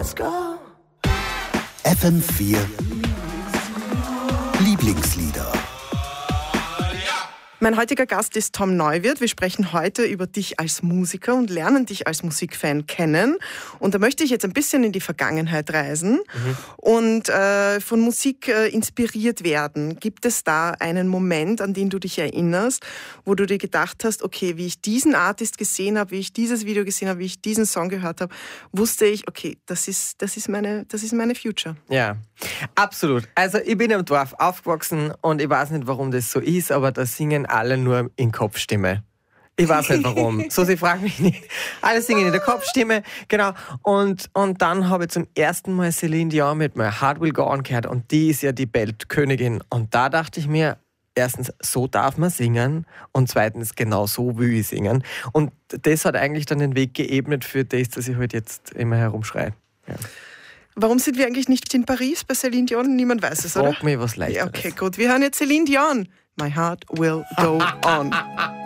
Let's go. FM4 Lieblingslieder. Mein heutiger Gast ist Tom Neuwirth. Wir sprechen heute über dich als Musiker und lernen dich als Musikfan kennen. Und da möchte ich jetzt ein bisschen in die Vergangenheit reisen und von Musik inspiriert werden. Gibt es da einen Moment, an den du dich erinnerst, wo du dir gedacht hast, okay, wie ich diesen Artist gesehen habe, wie ich dieses Video gesehen habe, wie ich diesen Song gehört habe, wusste ich, okay, das ist meine Future. Ja, absolut. Also ich bin im Dorf aufgewachsen und ich weiß nicht, warum das so ist, aber da singen alle nur in Kopfstimme. Ich weiß nicht warum. So, sie fragen mich nicht. Alle singen in der Kopfstimme, genau. Und dann habe ich zum ersten Mal Celine Dion mit My Heart Will Go On gehört und die ist ja die Weltkönigin. Und da dachte ich mir, erstens, so darf man singen und zweitens, genau so will ich singen. Und das hat eigentlich dann den Weg geebnet für das, dass ich halt jetzt immer herumschreie. Ja. Warum sind wir eigentlich nicht in Paris bei Celine Dion? Niemand weiß es, oder? Frag mich was Leichteres. Okay, gut. Wir hören jetzt Celine Dion. My Heart Will Go On.